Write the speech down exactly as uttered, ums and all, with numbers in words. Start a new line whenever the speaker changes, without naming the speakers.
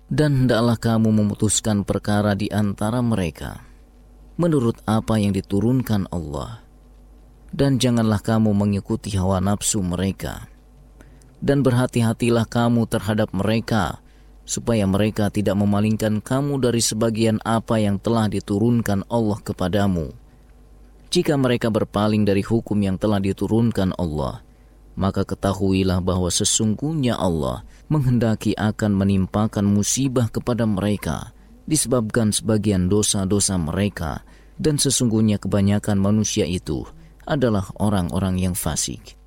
Dan hendaklah kamu memutuskan perkara di antara mereka menurut apa yang diturunkan Allah. Dan janganlah kamu mengikuti hawa nafsu mereka. Dan berhati-hatilah kamu terhadap mereka, supaya mereka tidak memalingkan kamu dari sebagian apa yang telah diturunkan Allah kepadamu. Jika mereka berpaling dari hukum yang telah diturunkan Allah, maka ketahuilah bahwa sesungguhnya Allah menghendaki akan menimpakan musibah kepada mereka disebabkan sebagian dosa-dosa mereka, dan sesungguhnya kebanyakan manusia itu adalah orang-orang yang fasik.